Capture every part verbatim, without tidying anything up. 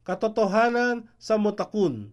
katotohanan sa mutakun.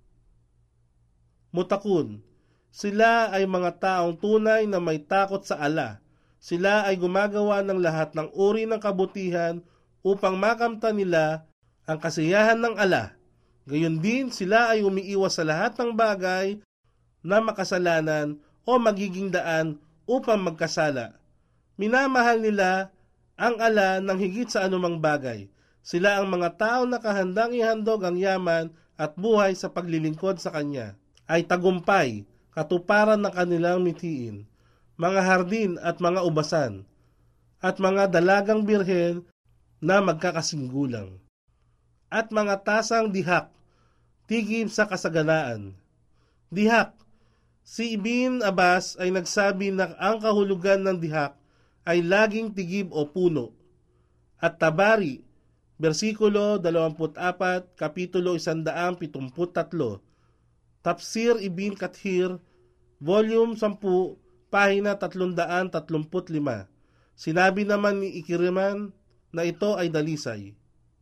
Mutakun, sila ay mga taong tunay na may takot sa Allah. Sila ay gumagawa ng lahat ng uri ng kabutihan upang makamtan nila ang kasiyahan ng Allah. Gayon din, sila ay umiiwas sa lahat ng bagay na makasalanan o magiging daan upang magkasala. Minamahal nila ang Allah ng higit sa anumang bagay. Sila ang mga tao na kahandang ihandog ang yaman at buhay sa paglilingkod sa Kanya. Ay tagumpay, katuparan ng kanilang mithiin, mga hardin at mga ubasan, at mga dalagang birhen na magkakasinggulang, at mga tasang dihak, tigib sa kasaganaan. Dihak, si Ibn Abbas ay nagsabi na ang kahulugan ng dihak ay laging tigib o puno. At Tabari, versikulo dalawampu't apat, kapitulo one seventy-three, Tafsir Ibn Kathir, volume ten, pahina three thirty-five. Sinabi naman ni Ikriman na ito ay dalisay.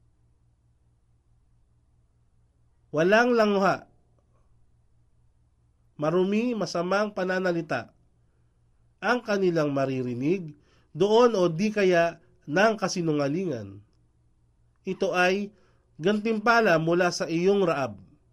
Walang langha, marumi, masamang pananalita ang kanilang maririnig doon o di kaya ng kasinungalingan. Ito ay gantimpala mula sa iyong Raab.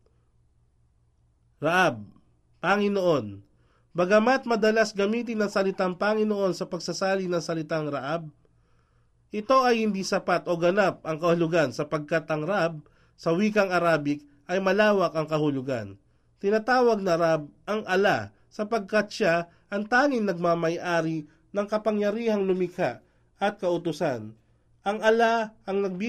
Raab, Panginoon. Bagamat madalas gamitin ang salitang Panginoon sa pagsasali ng salitang Raab, ito ay hindi sapat o ganap ang kahulugan sapagkat ang Raab sa wikang Arabic ay malawak ang kahulugan. Tinatawag na Raab ang Allah sapagkat siya ang tanging nagmamay-ari ng kapangyarihang lumikha at kautusan. Ang Allah ang nagbibigay